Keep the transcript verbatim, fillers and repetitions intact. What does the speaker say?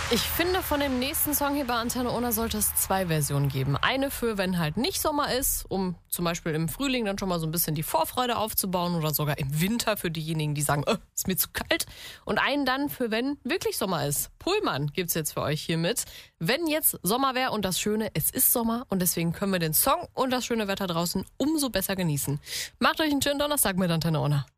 Ich finde, von dem nächsten Song hier bei Antenne Ona sollte es zwei Versionen geben. Eine für, wenn halt nicht Sommer ist, um zum Beispiel im Frühling dann schon mal so ein bisschen die Vorfreude aufzubauen oder sogar im Winter für diejenigen, die sagen, oh, ist mir zu kalt. Und einen dann für, wenn wirklich Sommer ist. Pullman gibt's jetzt für euch hier mit. Wenn jetzt Sommer wäre und das Schöne, es ist Sommer und deswegen können wir den Song und das schöne Wetter draußen umso besser genießen. Macht euch einen schönen Donnerstag mit Antenne Ona.